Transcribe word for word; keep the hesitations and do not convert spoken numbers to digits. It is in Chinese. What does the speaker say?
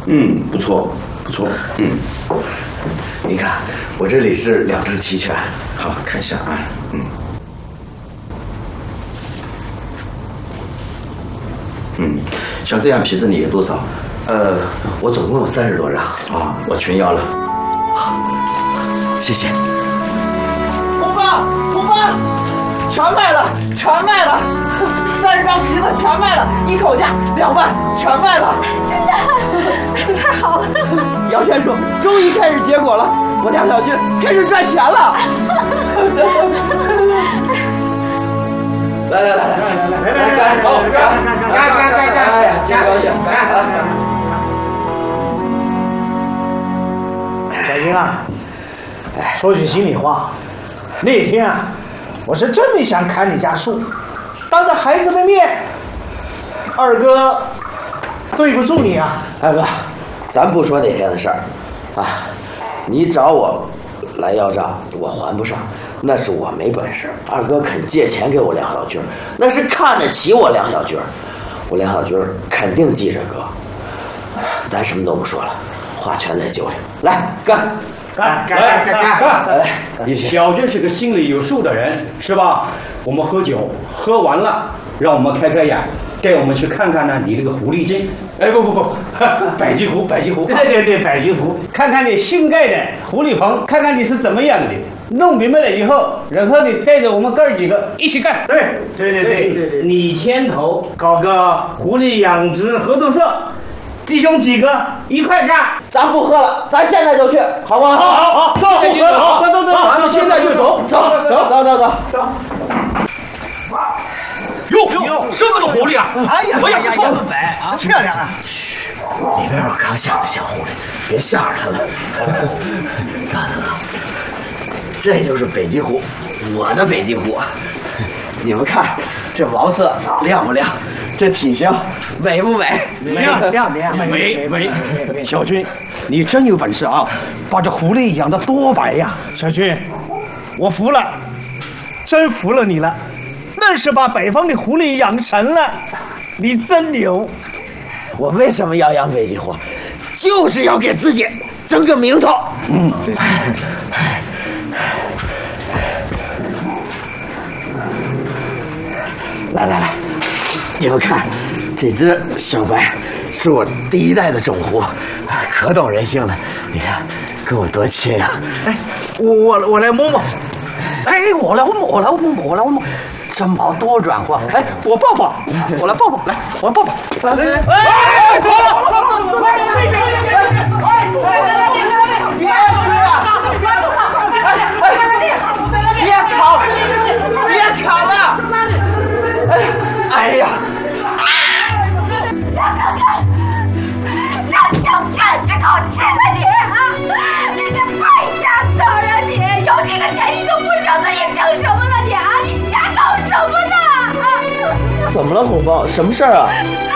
嗯，不错，不错。嗯， 你看，我这里是两证齐全。 好，看一下啊。嗯。嗯，像这样皮子你有多少？ 呃，我总共有三十多张。 啊，我全要了。 好，谢谢。 红发，红发，全卖了，全卖了，三十张皮子全卖了，一口价两万，全卖了。 真的，太好了！ 姚先生终于开始结果了，我梁小军开始赚钱了。来来来来来来来来干好干干干干干干！哎呀，真高兴！ 小军啊，哎，说句心里话，那天啊，我是真没想砍你家树，当着孩子的面，二哥对不住你啊。 二哥，咱不说那天的事儿，啊，你找我来要账，我还不上。那是我没本事，二哥肯借钱给我梁小军，那是看得起我梁小军，我梁小军肯定记着哥。咱什么都不说了，话全在酒里，来干， 干干干干干！ 来， 小军是个心里有数的人，是吧？我们喝酒，喝完了，让我们开开眼，带我们去看看呢你这个狐狸精。哎，不不不，百吉湖，百吉湖。 对对对，百吉湖，看看你新盖的狐狸棚，看看你是怎么样的。弄明白了以后，然后你带着我们哥儿几个一起干。 对对对对对对， 你牵头搞个狐狸养殖合作社，弟兄几个一块干。 咱不喝了，咱现在就去，好不好？ 好好好，走，不喝了，好，走走走， 咱们现在就走，走走走走走走。 哟哟，这么多狐狸啊！ 哎呀， 我也不错， 白啊，漂亮啊！ 嘘，里边有刚下的小狐狸，别吓着它了。咋的了？这就是北极狐，我的北极狐。你们看，这毛色亮不亮？这体型美不美？ 亮亮亮， 美美美！小军，你真有本事啊，把这狐狸养得多白呀！ 小军，我服了，真服了你了，愣是把北方的狐狸养成了，你真牛！ 我为什么要养北极狐？就是要给自己争个名头。 嗯，对。 来来来，你们看，这只小白是我第一代的种狐，可懂人性了。你看，跟我多亲呀！ 哎，我我我来摸摸。 哎，我来摸，我来摸摸，我来摸，这毛多软和。哎，我抱抱，我来抱抱，来，我抱抱。来来来，哎，走了，走了，走了，别别别别别！哎，别别吵，别吵了！哎呀！ 梁小泉，梁小泉，这口气了你啊！你这败家子儿啊你！有这个钱你都不知自己想什么了你啊！你瞎搞什么呢？ 怎么了，红包？什么事儿啊？